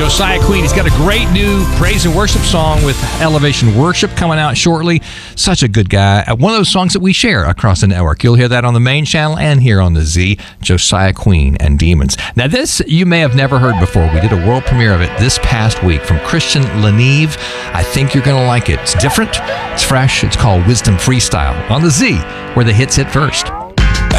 Josiah Queen. He's got a great new praise and worship song with Elevation Worship coming out shortly. Such a good guy. One of those songs that we share across the network. You'll hear that on the main channel and here on the Z. Josiah Queen and Demons. Now this you may have never heard before. We did a world premiere of it this past week from Christian Leneve. I think you're going to like it. It's different. It's fresh. It's called Wisdom Freestyle on the Z, where the hits hit first.